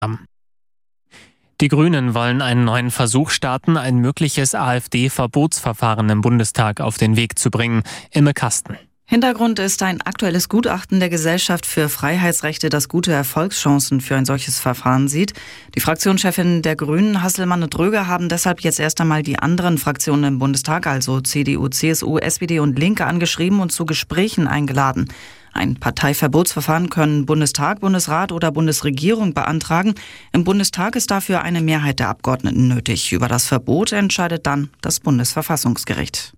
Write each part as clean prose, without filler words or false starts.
Die Grünen wollen einen neuen Versuch starten, ein mögliches AfD-Verbotsverfahren im Bundestag auf den Weg zu bringen. Imme Kasten. Hintergrund ist ein aktuelles Gutachten der Gesellschaft für Freiheitsrechte, das gute Erfolgschancen für ein solches Verfahren sieht. Die Fraktionschefin der Grünen, Hasselmann und Röger, haben deshalb jetzt erst einmal die anderen Fraktionen im Bundestag, also CDU, CSU, SPD und Linke, angeschrieben und zu Gesprächen eingeladen. Ein Parteiverbotsverfahren können Bundestag, Bundesrat oder Bundesregierung beantragen. Im Bundestag ist dafür eine Mehrheit der Abgeordneten nötig. Über das Verbot entscheidet dann das Bundesverfassungsgericht.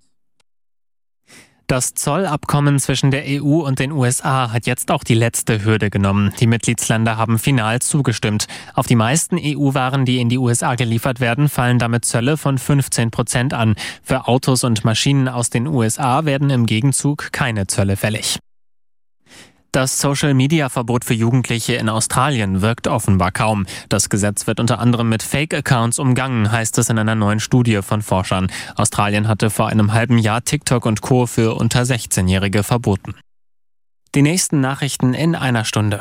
Das Zollabkommen zwischen der EU und den USA hat jetzt auch die letzte Hürde genommen. Die Mitgliedsländer haben final zugestimmt. Auf die meisten EU-Waren, die in die USA geliefert werden, fallen damit Zölle von 15% an. Für Autos und Maschinen aus den USA werden im Gegenzug keine Zölle fällig. Das Social-Media-Verbot für Jugendliche in Australien wirkt offenbar kaum. Das Gesetz wird unter anderem mit Fake-Accounts umgangen, heißt es in einer neuen Studie von Forschern. Australien hatte vor einem halben Jahr TikTok und Co. für unter 16-Jährige verboten. Die nächsten Nachrichten in einer Stunde.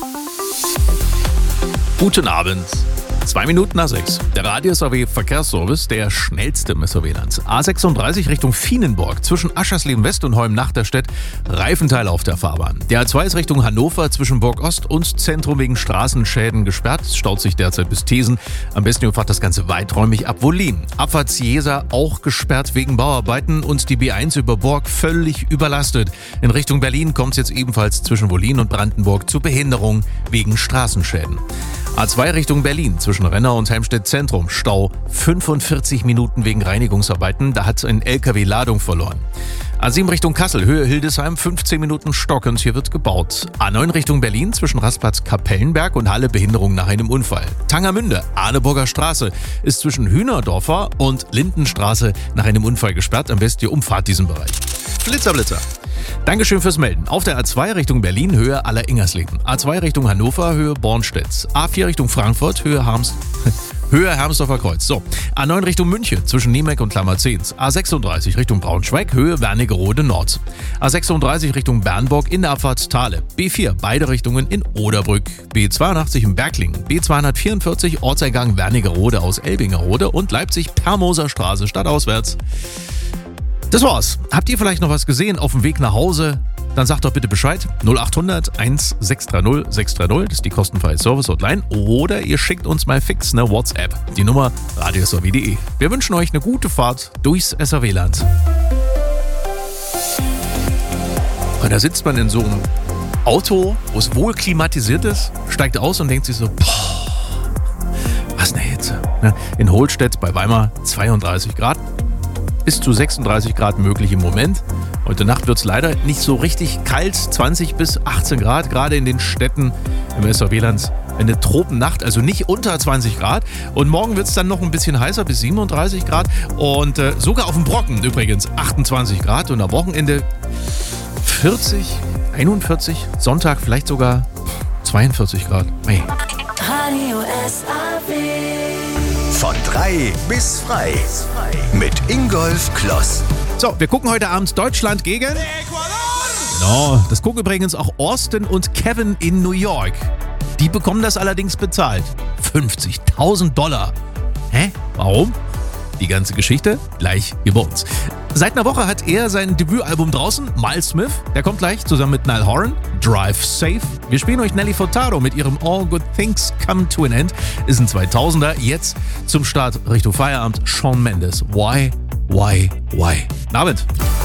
Guten Abend. 2 Minuten nach 6. Der Radio-SAW-Verkehrsservice, der schnellste im SAW-Land. A36 Richtung Fienenburg zwischen Aschersleben West und Holm-Nachterstedt. Reifenteile auf der Fahrbahn. Der A2 ist Richtung Hannover zwischen Burg Ost und Zentrum wegen Straßenschäden gesperrt. Es staut sich derzeit bis Thesen. Am besten ihr fahrt das Ganze weiträumig ab Wollin. Abfahrt Ciesa auch gesperrt wegen Bauarbeiten und die B1 über Borg völlig überlastet. In Richtung Berlin kommt es jetzt ebenfalls zwischen Wollin und Brandenburg zu Behinderung wegen Straßenschäden. A2 Richtung Berlin zwischen Renner und Helmstedt Zentrum. Stau 45 Minuten wegen Reinigungsarbeiten. Da hat ein LKW Ladung verloren. A7 Richtung Kassel, Höhe Hildesheim, 15 Minuten stockend. Hier wird gebaut. A9 Richtung Berlin zwischen Rastplatz Kapellenberg und Halle Behinderung nach einem Unfall. Tangermünde, Arneburger Straße ist zwischen Hühnerdorfer und Lindenstraße nach einem Unfall gesperrt. Am besten ihr umfahrt diesen Bereich. Blitzer. Dankeschön fürs Melden. Auf der A2 Richtung Berlin, Höhe Alleringersleben. A2 Richtung Hannover, Höhe Bornstedt. A4 Richtung Frankfurt, Höhe Hermsdorfer Kreuz. So, A9 Richtung München zwischen Niemek und Klammerzehns. A36 Richtung Braunschweig, Höhe Wernigerode Nord. A36 Richtung Bernburg in der Abfahrt Thale. B4 beide Richtungen in Oderbrück. B82 in Berglingen. B244 Ortseingang Wernigerode aus Elbingerode und Leipzig Permoser Straße stadtauswärts. Das war's. Habt ihr vielleicht noch was gesehen auf dem Weg nach Hause? Dann sagt doch bitte Bescheid. 0800 1630 630, das ist die kostenfreie Service-Hotline. Oder ihr schickt uns mal fix eine WhatsApp. Die Nummer radio-SAW.de. Wir wünschen euch eine gute Fahrt durchs SAW-Land. Und da sitzt man in so einem Auto, wo es wohl klimatisiert ist, steigt aus und denkt sich so, was eine Hitze. In Holstedt bei Weimar 32 Grad. Bis zu 36 Grad möglich im Moment. Heute Nacht wird es leider nicht so richtig kalt, 20 bis 18 Grad, gerade in den Städten im SAW-Land. Eine Tropennacht, also nicht unter 20 Grad. Und morgen wird es dann noch ein bisschen heißer, bis 37 Grad. Und sogar auf dem Brocken übrigens 28 Grad. Und am Wochenende 40, 41, Sonntag vielleicht sogar 42 Grad. Hey. Radio SAW. Von 3 bis frei. Mit Ingolf Kloss. So, wir gucken heute Abend Deutschland gegen Ecuador. Genau, das gucken übrigens auch Austin und Kevin in New York. Die bekommen das allerdings bezahlt. $50.000. Hä? Warum? Die ganze Geschichte gleich hier bei uns. Seit einer Woche hat er sein Debütalbum draußen, Miles Smith. Der kommt gleich zusammen mit Niall Horan. Drive Safe. Wir spielen euch Nelly Furtado mit ihrem All Good Things Come to an End. Ist ein 2000er. Jetzt zum Start Richtung Feierabend Shawn Mendes. Why? Guten Abend.